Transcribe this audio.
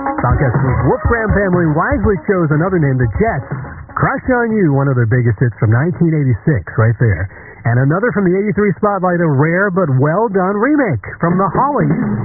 Southwest's Wolfgram family wisely chose another name, the Jets. Crush on You, one of their biggest hits from 1986, right there. And another from the 83 spotlight, a rare but well done remake from the Hollies.